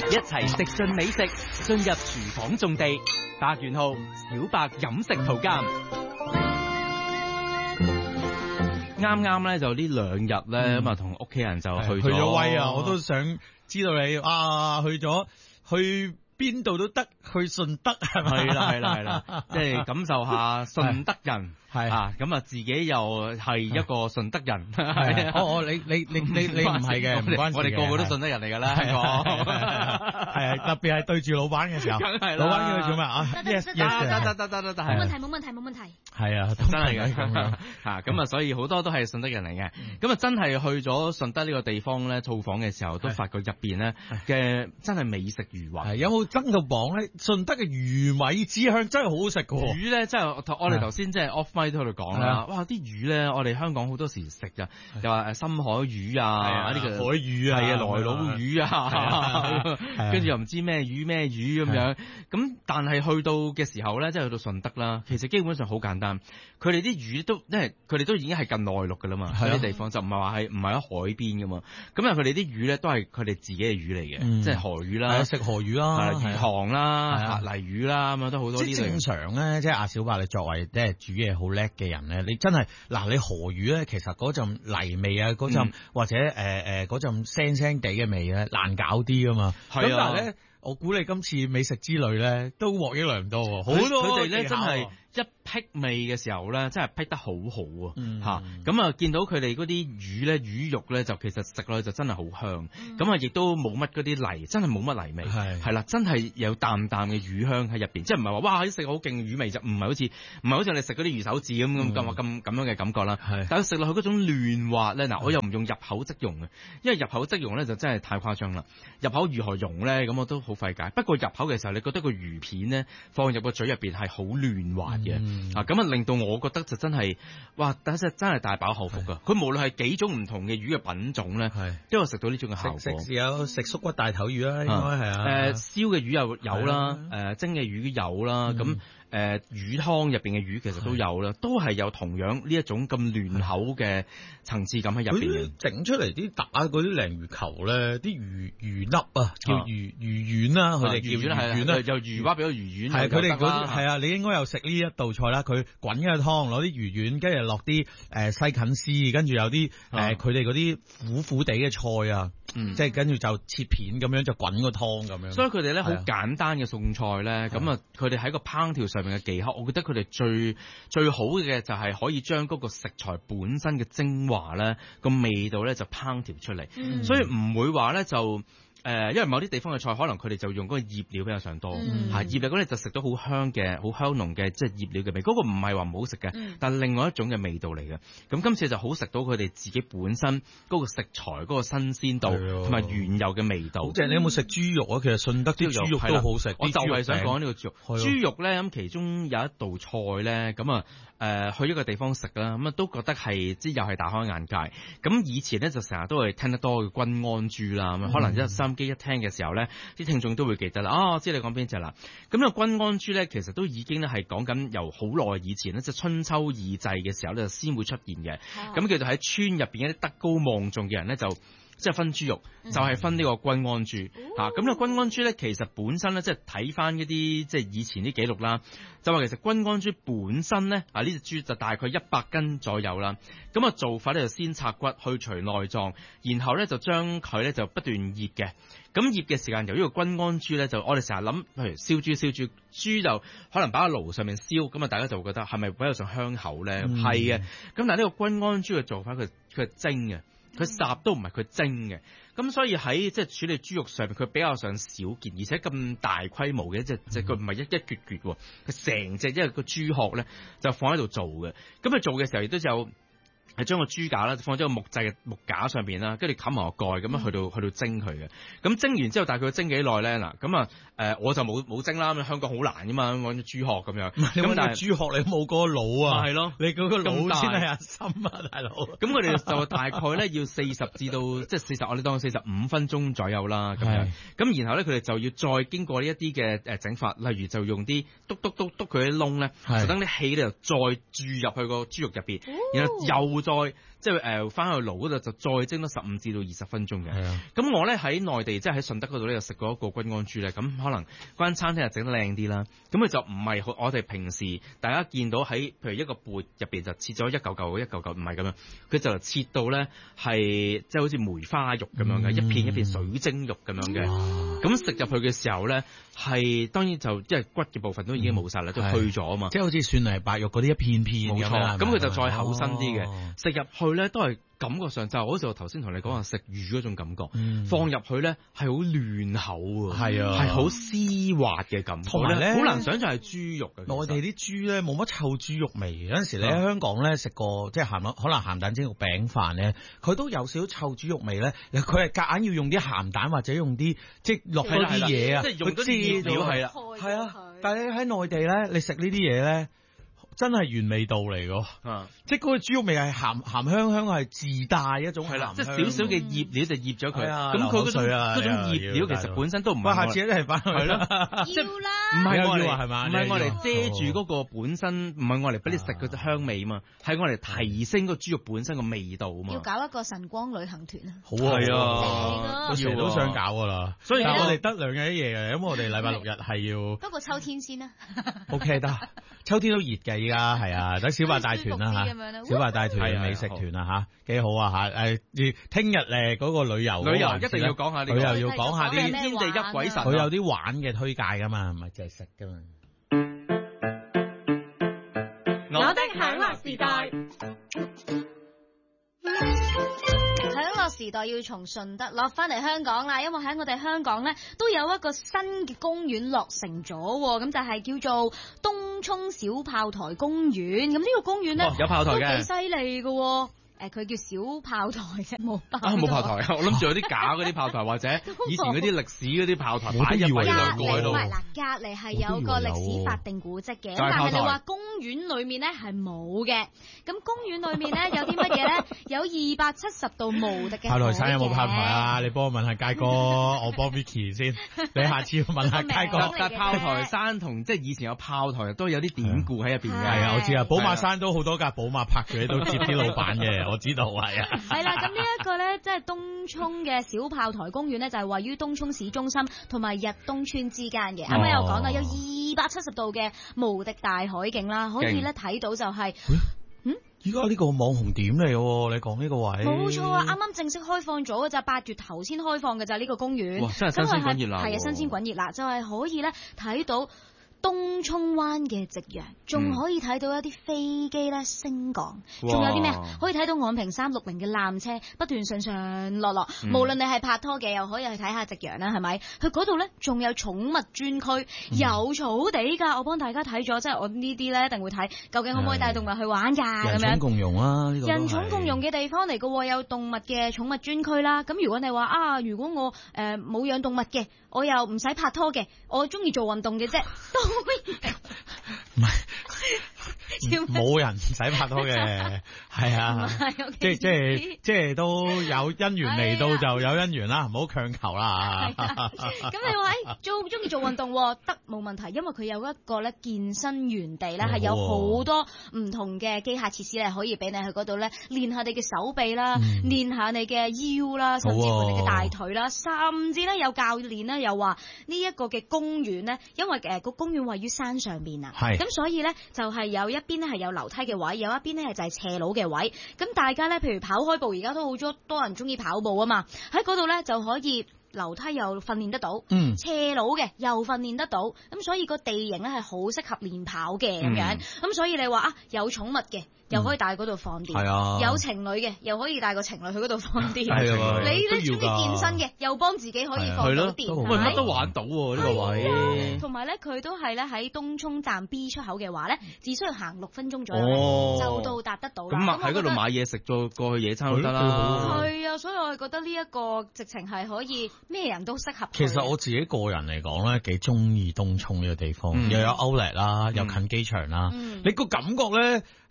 一齊食盡美食，進入廚房種地。達元號小白飲食圖鑑。啱啱咧就呢2日咧咁啊，同屋企人就去咗威啊！我都想知道你去邊度都得，去順德係咪？ 係啦，即係感受下順德人。係啊，咁啊，自己又係一個順德人。係你唔係嘅，唔關事嘅。 我哋個個都順德人嚟㗎啦，香港。 係特別係對住老闆嘅時候， 梗係啦。 老闆叫佢做咩啊？ 得， 冇問題。 係啊， 真係嘅。嚇，咁啊，所以好多都係順德人嚟嘅。咁啊，真係去咗順德呢個地方咧，造訪嘅時候都發覺入邊咧嘅真係美食如雲。 有冇登到榜咧？順德嘅魚米之鄉真係好好食㗎。 魚咧，真係我哋頭先即係 off mic 都喺度講啦。哇！啲魚咧，我哋香港好多時食㗎，又話深海魚啊，呢個海魚啊， 係啊，來佬魚啊，跟住又唔知咩魚咁樣。咁但係去到嘅時候咧，即係去到順德啦，其實基本上好簡單。佢哋啲魚都因為佢哋都已經係近內陸㗎啦嘛，嗰啲地方就唔係喺海邊㗎嘛。咁啊，佢哋啲魚咧都係佢哋自己嘅魚嚟嘅，即係河魚啦， 食河魚啦， 魚塘啦，泥魚啦，咁啊都好多啲。 正常咧，即係阿小白，你作為即係煮嘢好叻嘅人咧，你真係你河魚咧，其實嗰陣泥味啊，嗰陣或者嗰陣腥腥地嘅味咧，難搞啲㗎嘛。咁但係咧，我估你今次美食之旅咧都獲益良多喎，好多佢哋咧真係一辟味嘅時候咧，真係辟得好好啊！咁啊，見到佢哋嗰啲魚咧，魚肉咧就其實食落去就真係好香，咁啊亦都冇乜嗰啲泥，真係冇乜泥味，係啦，真係有淡淡嘅魚香喺入邊，即係唔係話哇食好勁嘅魚味，就唔係好似我哋食嗰啲魚手指咁樣嘅感覺啦。但係食落去嗰種嫩滑咧，嗱我又唔用入口即溶嘅，因為入口即溶咧就真係太誇張啦。入口如何溶咧，咁我都好費解。不過入口嘅時候，你覺得個魚片咧放入個嘴入邊係好嫩滑嘅。咁啊令到我覺得就真係，哇！真係大飽口福噶。佢無論係幾種唔同嘅魚嘅品種咧，因為食到呢種嘅效果。 有食縮骨大頭魚啦，應該係啊。 燒嘅魚又有啦，蒸嘅魚有啦。咁魚湯入邊嘅魚其實都有啦，都係有同樣呢一種咁嫩口嘅層次感喺入邊嘅。 整出嚟啲打嗰啲鯪魚球咧，啲魚粒啊，叫魚丸啦，佢哋叫魚丸啦， 又魚蛙俾個魚丸。 係佢哋嗰啲係啊，你應該有食呢一道菜啦。佢滾嘅湯，攞啲魚丸，跟住落啲西芹絲，跟住有啲佢哋嗰啲苦苦地嘅菜啊，即係跟住就切片咁樣就滾個湯咁樣。 所以佢哋咧好簡單嘅餸菜咧，咁啊佢哋喺個烹調上面嘅技巧，我覺得佢哋最好嘅就係可以將嗰個食材本身嘅精華咧個味道咧就烹調出嚟，所以唔會話咧就。因為某啲地方嘅菜可能佢哋就用嗰個醃料比較上多，醃料嗰啲就食到好香嘅、好香濃嘅，即係醃料嘅味。嗰個唔係話唔好食嘅，但係另外一種嘅味道嚟嘅。咁今次就好食到佢哋自己本身嗰個食材嗰個新鮮度同埋原有嘅味道。 即係你有冇食豬肉啊？其實順德啲豬肉都好食。 我就係想講呢個豬肉。豬肉咧咁其中有一道菜咧咁啊去一個地方食啦，咁啊都覺得係即又係大開眼界。咁以前咧就成日都係聽得多嘅君安豬啦，咁可能一聽嘅時候咧，啲聽眾都會記得啦。我知你講邊隻啦。咁啊，君安豬咧，其實都已經咧係講緊由好耐以前咧，即係春秋二祭嘅時候咧，就先會出現嘅。咁叫做喺村入邊一啲德高望重嘅人咧，就即係分豬肉，就係分呢個君安豬嚇。咁呢個君安豬咧，其實本身咧，即係睇翻一啲即係以前啲記錄啦，就話其實君安豬本身咧呢隻豬就大概100斤左右啦。咁啊做法咧就先拆骨去除內臟，然後咧就將佢咧就不斷醃嘅。咁醃嘅時間由呢個君安豬咧，就我哋成日諗，譬如燒豬就可能擺喺爐上面燒，咁啊大家就會覺得係咪比較上香口咧？係嘅。咁但係呢個君安豬嘅做法，佢係蒸嘅。佢烚都唔係佢蒸嘅，咁所以喺即係處理豬肉上面，佢比較上少見，而且咁大規模嘅，即係佢唔係一橛橛喎，佢成隻因為個豬殼咧就放喺度做嘅，咁佢做嘅時候亦都有。係將個豬架啦放咗個木製嘅木架上邊啦，跟住冚埋個蓋咁樣去到蒸佢嘅。咁蒸完之後，大概蒸幾耐咧？嗱，咁我就冇蒸啦。咁香港好難噶嘛，揾豬殼咁樣。咁但係豬殼你冇個腦啊？係咯，你嗰個腦先係阿心啊，大佬。咁佢哋就大概咧要40至到即係40，我哋當45分鐘左右啦。咁樣。咁然後咧，佢哋就要再經過呢一啲嘅整法，例如就用啲篤佢啲窿咧，就等啲氣咧就再注入去個豬肉入邊，然後又再即係翻去爐嗰度就再蒸多15至到20分鐘嘅。 係啊， 咁我咧喺內地即係喺順德嗰度咧，就食過一個均安豬咧。咁可能嗰間餐廳就整得靚啲啦。咁佢就唔係我哋平時大家見到喺譬如一個缽入邊就切咗一嚿嚿，唔係咁樣。佢就切到咧係即係好似梅花肉咁樣嘅，一片一片水晶肉咁樣嘅。咁食入去嘅時候咧，係當然就即係骨嘅部分都已經冇晒啦，都去咗啊嘛。 即係好似蒜泥白肉嗰啲一片片冇咁樣。 錯，咁佢就再厚身啲嘅，食入去咧都係感覺上就好似我頭先同你講話食魚嗰種感覺，放入去咧係好嫩口啊， 係啊， 係好絲滑嘅感覺， 同埋咧好難想象係豬肉嘅。 內地啲豬咧冇乜臭豬肉味，有陣時你喺香港咧食過即係可能鹹蛋蒸肉餅飯咧，佢都有少少臭豬肉味咧。佢係夾硬要用啲鹹蛋或者用啲即係落嗰啲嘢啊， 即係用嗰啲料係啦， 係啊。但係你喺內地咧，你食呢啲嘢咧，真係原味道嚟㗎，即係嗰個豬肉味係鹹鹹香香，係自帶一種鹹香， 即係少少嘅醃料就醃咗佢。咁佢嗰種醃料其實本身都唔係。 下次一係翻去啦， 要啦， 唔係我嚟係嘛？ 唔係我嚟遮住嗰個本身，唔係我嚟俾你食嗰隻香味嘛，係我嚟提升個豬肉本身個味道嘛。 要搞一個晨光旅行團啊！ 好啊， 係啊， 我成日都想搞㗎啦。 所以但係我哋得2日1夜嘅，因為我哋禮拜6日係要。 不過秋天先啦。 OK 得，秋天都熱嘅依家係啊。小白大團啦嚇，小白大團美食團啊嚇，幾好啊嚇！聽日嗰個旅遊一定要講下呢個， 佢又要講下啲天地一鬼神， 佢有啲玩嘅推介噶嘛，唔係淨係食噶嘛。 我的享樂時代。 享樂時代要從順德落翻嚟香港啦，因為喺我哋香港咧都有一個新嘅公園落成咗，咁就係叫做東涌小炮台公園。咁呢個公園咧有炮台嘅， 都幾犀利嘅。佢叫小炮台嘅，冇炮台，我諗住有啲假嗰啲炮台，或者以前嗰啲歷史嗰啲炮台擺入位兩個喺度。 嗱，隔離係有個歷史法定古蹟嘅，但係你話公園裏面咧係冇嘅。咁公園裏面咧有啲乜嘢咧？有270度無敵嘅炮台山有冇炮台啊？你幫我問下佳哥，我幫 Vicky 先。你下次要問下佳哥。 但炮台山同即係以前有炮台都有啲典故喺入邊嘅。 係啊，我知啊。寶馬山都好多架寶馬泊住喺度接啲老闆嘅。我知道係啊， 係啦，咁呢一個咧，即係東涌嘅小炮台公園咧，就係位於東涌市中心同埋日東村之間嘅。啱啱有講啦，有270度嘅無敵大海景啦，可以咧睇到就係， 依家呢個網紅點嚟嘅，你講呢個位？ 冇錯啊，啱啱正式開放咗嘅就8月頭先開放嘅就係呢個公園。 哇，真係新鮮滾熱辣！ 係啊，新鮮滾熱辣，就係可以咧睇到東涌灣嘅夕陽，仲可以睇到一啲飛機咧升降，仲有啲咩啊？可以睇到岸平360嘅纜車不斷上上落落，無論你係拍拖嘅，又可以去睇下夕陽啦，係咪？去嗰度咧仲有寵物專區，有草地㗎，我幫大家睇咗，即係我呢啲咧一定會睇，究竟可唔可以帶動物去玩㗎？咁樣人寵共融啊，呢個人寵共融嘅地方嚟嘅，有動物嘅寵物專區啦。咁如果你話啊，如果我冇養動物嘅，我又唔使拍拖嘅，我中意做運動嘅啫， 唔係冇人唔使拍拖嘅，係啊，即係都有姻緣嚟到就有姻緣啦，唔好強求啦。 咁你話中意做運動得冇問題，因為佢有一個咧健身園地咧，係有好多唔同嘅機械設施咧，可以俾你去嗰度咧練下你嘅手臂啦，練下你嘅腰啦，甚至乎你嘅大腿啦，甚至咧有教練咧又話呢一個嘅公園咧，因為個公園位於山上邊啊，咁所以咧就係有一邊咧係有樓梯嘅位，有一邊咧就係斜路嘅位，咁大家咧譬如跑開步，而家都好多人中意跑步啊嘛，喺嗰度咧就可以樓梯又訓練得到，斜路嘅又訓練得到，咁所以個地形咧係好適合練跑嘅咁樣，咁所以你話啊有寵物嘅又可以帶嗰度放電，有情侶嘅又可以帶個情侶去嗰度放電，你咧中意健身嘅又幫自己可以放到電， 乜都玩到呢個位， 同埋咧佢都係咧喺東涌站 B 出口嘅話咧，只需要行6分鐘左右就到達得到啦。 咁喺嗰度買嘢食再過去野餐都得啦。 係啊，所以我係覺得呢一個直情係可以咩人都適合。 其實我自己個人嚟講咧，幾中意東涌呢個地方，又有 Outlet 啦，又近機場啦，你個感覺咧行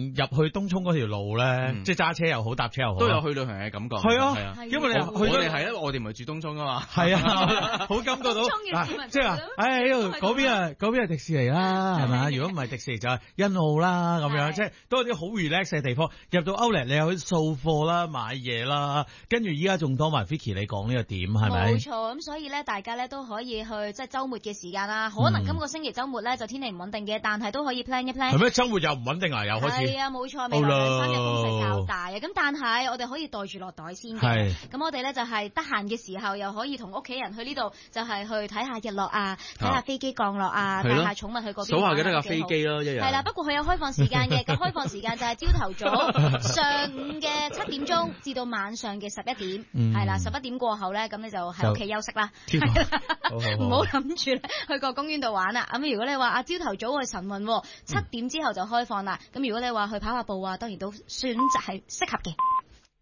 入去東涌嗰條路咧，即係揸車又好，搭車又好， 都有去旅行嘅感覺。 係啊，因為我哋係我哋唔係住東涌啊嘛。 係啊，好感覺到，即係話，嗰邊係迪士尼啦，係咪？如果唔係迪士尼就係欣澳啦，咁樣即係都有啲好 relax 嘅地方。入到Outlet你又去掃貨啦、買嘢啦，跟住依家仲多埋 Vicky 你講呢個點係咪？ 冇錯，咁所以咧，大家咧都可以去即係週末嘅時間啦。可能今個星期週末咧就天氣唔穩定嘅，但係都可以 plan 一 plan。 係咩？週末又唔穩定啊？又開始。 係啊，冇錯，未來2-3日風勢較大啊。咁但係我哋可以袋住落袋先嘅。咁我哋咧就係得閒嘅時候，又可以同屋企人去呢度，就係去睇下日落啊，睇下飛機降落啊，帶下寵物去嗰邊。 數下幾多架飛機咯，一日。 係啦，不過佢有開放時間嘅，咁開放時間就係朝頭早上午嘅7點鐘至到晚上嘅11點，係啦，11點過後咧，咁你就喺屋企休息啦，唔好諗住咧去個公園度玩啦。咁如果你話朝頭早去晨運，7點之後就開放啦。咁如果你話去跑下步啊，當然都選擇係適合嘅。